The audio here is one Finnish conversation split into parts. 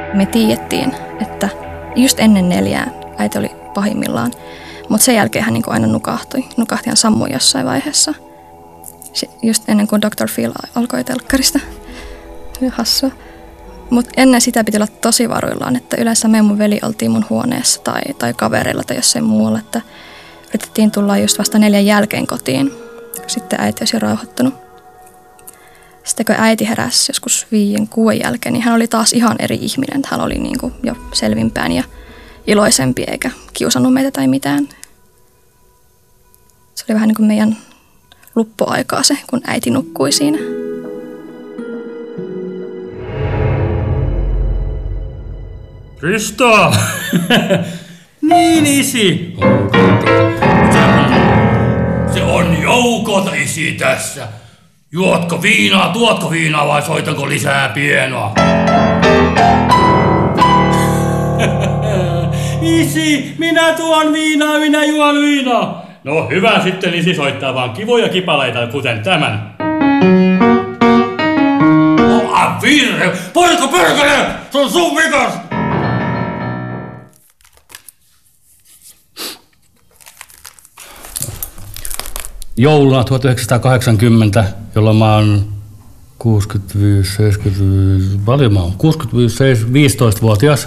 Me tiedettiin, että just ennen 4 äiti oli pahimmillaan, mutta sen jälkeen hän niin kuin aina nukahtui. Nukahti, hän sammui jossain vaiheessa. Just ennen kuin Dr. Phil alkoi telkkarista. Hassua. Mutta ennen sitä piti olla tosi varuillaan, että yleensä me ja mun veli oltiin mun huoneessa tai kavereilla tai jossain muualla, että yritettiin tulla just vasta 4 jälkeen kotiin, sitten äiti olisi jo rauhoittunut. Sitten kun äiti heräsi joskus 5-6 jälkeen, niin hän oli taas ihan eri ihminen. Hän oli niin kuin jo selvinpäin ja iloisempi eikä kiusannut meitä tai mitään. Se oli vähän niin kuin meidän luppuaikaa se, kun äiti nukkui siinä. Krista! Niin, isi! Se on Joukota, isi, tässä. Juotko viinaa, tuotko viinaa vai soitanko lisää pienoa? Isi, minä tuon viinaa, minä juon viinaa. No hyvä sitten, isi soittaa vaan kivoja kipaleita, kuten tämän. Virhe! Poika perkele! Se on sun vikas! Jouluna 1980, jolloin mä oon 15-vuotias.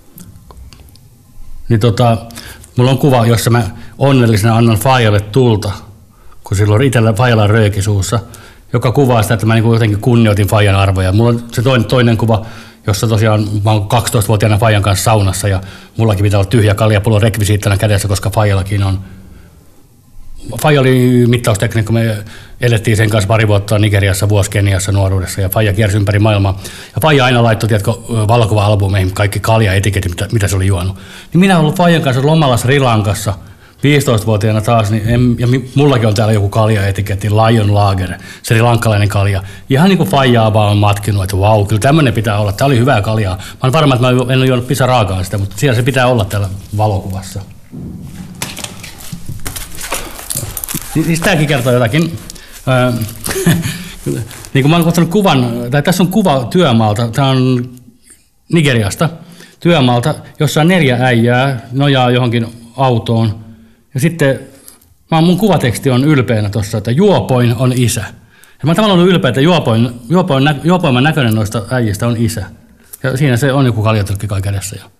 Niin mulla on kuva, jossa mä onnellisena annan faijalle tulta, kun silloin itsellä faijalla rööki suussa, joka kuvaa sitä, että mä niin jotenkin kunnioitin faijan arvoja. Mulla on se toinen kuva, jossa tosiaan mä oon 12-vuotiaana faijan kanssa saunassa ja mullakin pitää olla tyhjä kaljapullo rekvisiittana kädessä, koska faijallakin on. Faija oli mittaustekniikko, me elettiin sen kanssa pari vuotta Nigeriassa, vuosi Keniassa nuoruudessa ja Faija kiersi ympäri maailmaa. Ja Faija aina laittoi, tiedätkö, valokuva-albumeihin kaikki kaljaetiketit, mitä se oli juonut. Niin minä olen ollut Faijan kanssa lomalla Sri Lankassa 15-vuotiaana taas, ja mullakin on täällä joku kaljaetiketti, Lion Lager, sri lankkalainen kalja. Ihan niin kuin Faijaa vaan on matkinut, että vau, kyllä tämmöinen pitää olla, tämä oli hyvää kaljaa. Mä olen varma, että mä en ole juonut pisaraakaan sitä, mutta siellä se pitää olla täällä valokuvassa. Siis tämäkin kertoo jotakin. Niin kuin mä olen ottanut kuvan, tai tässä on kuva työmaalta, tämä on Nigeriasta, työmaalta, jossa on 4 äijää, nojaa johonkin autoon. Ja sitten mun kuvateksti on ylpeänä tuossa, että juopoin on isä. Ja mä tavallaan olen ylpeä, että juopoimman näköinen noista äijistä on isä. Ja siinä se on joku kaljatölkki kai kädessä jo.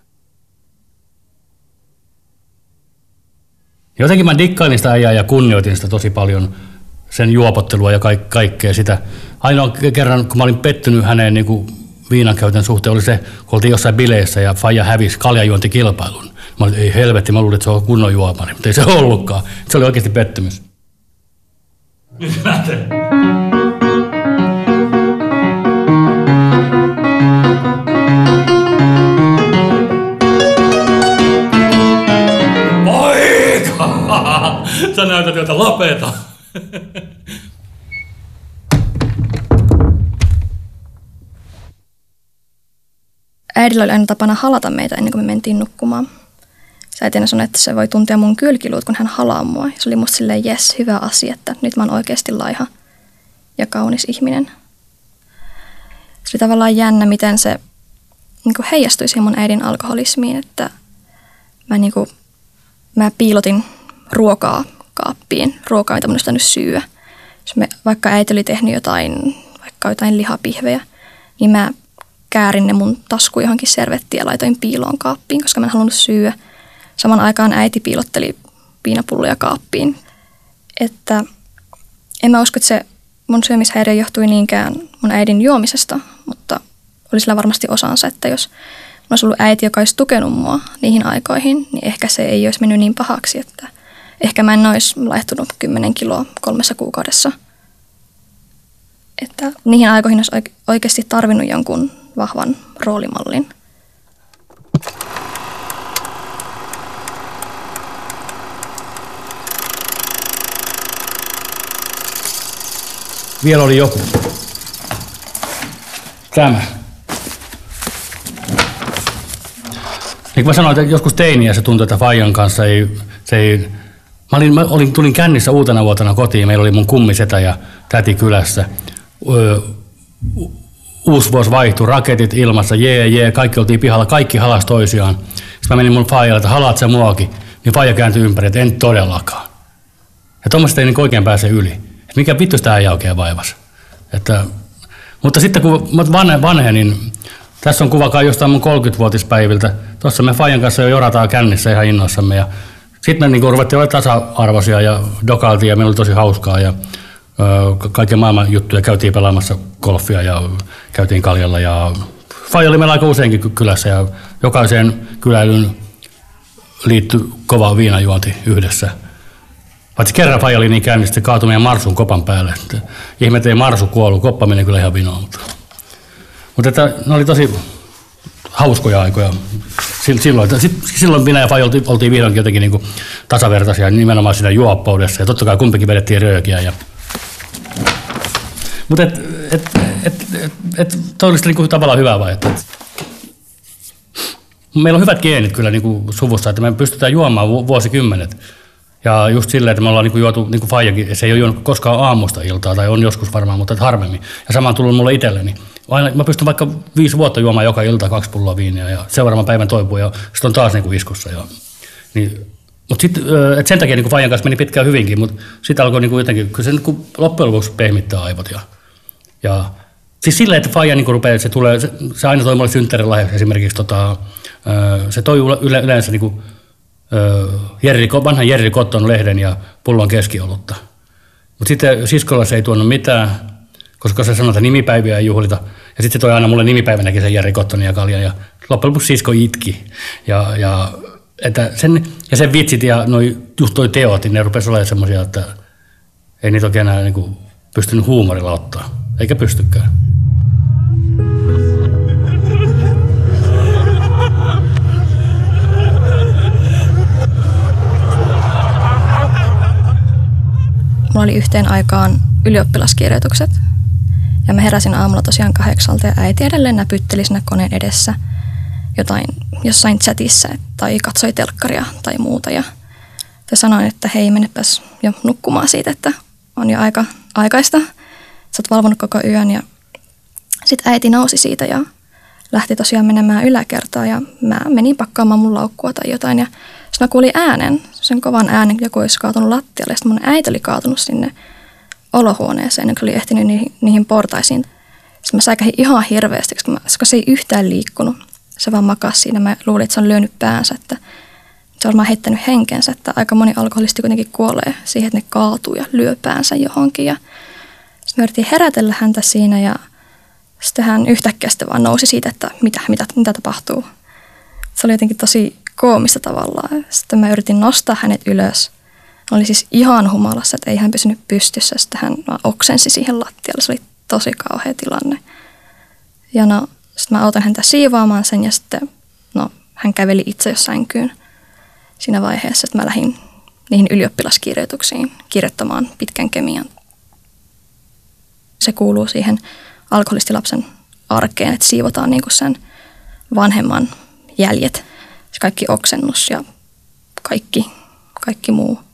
Jotenkin mä dikkailin sitä äijää ja kunnioitin sitä tosi paljon, sen juopottelua ja kaikkea sitä. Ainoa kerran, kun mä olin pettynyt häneen niin kuin viinankäytön suhteen, oli se, kun oltiin jossain bileissä ja faija hävisi kaljajuontikilpailun. Mä olin, ei helvetti, mä luulin, että se on kunnon juomari, mutta ei se ollutkaan. Se oli oikeasti pettymys. Nyt lähtee. Sä näytät jotain, lopeta. Äidillä oli aina tapana halata meitä ennen kuin me mentiin nukkumaan. Äiti aina sanoi, että se voi tuntea mun kylkiluut, kun hän halaa mua. Se oli musta silleen, jes, hyvä asia, että nyt mä oon oikeasti laiha ja kaunis ihminen. Se oli tavallaan jännä, miten se niin kuin heijastui siihen mun äidin alkoholismiin, että mä piilotin ruokaa kaappiin, ruokaa, mitä mun olisi pitänyt syödä. Jos vaikka äiti oli tehnyt jotain lihapihvejä, niin mä käärin ne mun taskuun johonkin servettiin ja laitoin piiloon kaappiin, koska mä en halunnut syödä. Saman aikaan äiti piilotteli viinapulloja kaappiin. Että en mä usko, että se mun syömishäiriö johtui niinkään mun äidin juomisesta, mutta oli sillä varmasti osansa, että jos mulla olisi ollut äiti, joka olisi tukenut mua niihin aikoihin, niin ehkä se ei olisi mennyt niin pahaksi, että ehkä mä en olisi laihtunut 10 kiloa 3 kuukaudessa. Että niihin aikoihin olisi oikeasti tarvinnut jonkun vahvan roolimallin. Vielä oli joku. Tämä. Niin kuin mä sanoin, että joskus teiniä se tuntui, että faijan kanssa tulin kännissä uutena vuotena kotiin. Meillä oli mun kummisetä ja täti kylässä uusi vuosi vaihtui, raketit ilmassa, jee, kaikki oltiin pihalla, kaikki halas toisiaan. Sitten mä menin mun faijalle, että halaat sä muakin, niin faija kääntyi ympäri, että en todellakaan. Ja tuommoista ei niin oikein pääse yli. Että mikä vittu sitä äijä oikein vaivasi. Mutta sitten kun mä vanhenin, tässä on kuva kai jostain mun 30-vuotispäiviltä. Tuossa me faijan kanssa jo jorataan kännissä ihan innoissamme. Ja sitten me niin ruvettiin olla tasa-arvoisia ja dokailtiin ja meillä oli tosi hauskaa. Ja kaiken maailman juttuja käytiin pelaamassa golfia ja käytiin kaljalla. Ja faija oli meillä aika useinkin kylässä ja jokaiseen kyläilyyn liittyi kova viinajuonti yhdessä. Paitsi kerran faija oli niin käynnissä, että se kaatui meidän Marsun kopan päälle. Ihme, ei Marsu kuollut, koppa meni kyllä ihan vinoon. Mutta että ne oli tosi hauskoja aikoja silloin minä ja faija oltiin vihdoinkin jotenkin niin kuin tasavertaisia nimenomaan siinä juoppoudessa. Ja totta kai kumpikin vedettiin röökiä. Mutta toi oli niin kuin tavallaan hyvä vaihe. Meillä on hyvät geenit kyllä niin kuin suvussa, että me pystytään juomaan vuosikymmenet. Ja just silleen, että me ollaan niin juotu, niin kuin faijakin, se ei ole juonut koskaan aamusta iltaa, tai on joskus varmaan, mutta harvemmin. Ja sama on tullut mulle itselleni. Mä pystyn vaikka 5 vuotta juomaan joka ilta 2 pulloa viiniä, ja seuraavan päivän toipuu, ja sitten on taas niin kuin iskussa. Mutta sitten sen takia niin faijan kanssa meni pitkään hyvinkin, mutta sitten alkoi niin kuin jotenkin, kyllä se niin kuin loppujen lopuksi pehmittää aivot. Ja siis silleen, että faija niin rupeaa, se aina toi mulle synttärilahjaksi esimerkiksi, se toi yleensä niin kuin, vanhan Jerry Cotton lehden ja pullon keskiolutta. Mutta sitten siskolla se ei tuonut mitään, koska se sanoi, että nimipäiviä ei juhlita. Ja sitten se toi aina mulle nimipäivänäkin sen Jerry Cottonin ja kaljan. Ja loppujen lopuksi sisko itki. Ja sen vitsit ja just toi teot, niin ne rupesi olemaan semmoisia, että ei niitä oikein enää niin pystynyt huumorilla ottaa. Eikä pystykään. Mulla oli yhteen aikaan ylioppilaskirjoitukset ja mä heräsin aamulla tosiaan 8 ja äiti edelleen näpytteli siinä koneen edessä jossain chatissa tai katsoi telkkaria tai muuta. Ja sanoin, että hei, menepäs jo nukkumaan siitä, että on jo aikaista. Sä oot valvonut koko yön ja sitten äiti nousi siitä ja lähti tosiaan menemään yläkertaan ja mä menin pakkaamaan mun laukkua tai jotain ja sitten mä kuulin äänen, sen kovan äänen, joku olisi kaatunut lattialle ja sitten mun äiti oli kaatunut sinne olohuoneeseen, joka oli ehtinyt niihin portaisiin. Sitten mä säikähin ihan hirveästi, koska se ei yhtään liikkunut. Se vaan makasi siinä. Mä luulin, että se on lyönyt päänsä, että se on varmaan heittänyt henkensä, että aika moni alkoholisti kuitenkin kuolee siihen, että ne kaatuu ja lyö päänsä johonkin. Ja sitten me yritin herätellä häntä siinä ja sitten hän yhtäkkiä sitten vaan nousi siitä, että mitä tapahtuu. Se oli jotenkin tosi koomista tavallaan. Sitten mä yritin nostaa hänet ylös. Hän oli siis ihan humalassa, että ei hän pysynyt pystyssä. Sitten hän oksensi siihen lattialle. Se oli tosi kauhea tilanne. Ja sitten mä autan häntä siivoamaan sen ja sitten hän käveli itse jo sänkyyn siinä vaiheessa, että mä lähdin niihin ylioppilaskirjoituksiin kirjoittamaan pitkän kemian. Se kuuluu siihen alkoholistilapsen arkeen, että siivotaan niin kuin sen vanhemman jäljet. Se kaikki oksennus ja kaikki muu.